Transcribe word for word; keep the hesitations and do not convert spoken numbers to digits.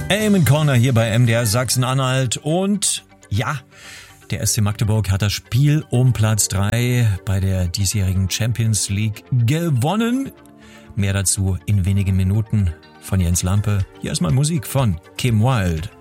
Eamon Corner hier bei M D R Sachsen-Anhalt und ja, der S C Magdeburg hat das Spiel um Platz drei bei der diesjährigen Champions League gewonnen. Mehr dazu in wenigen Minuten von Jens Lampe. Hier ist mal Musik von Kim Wilde.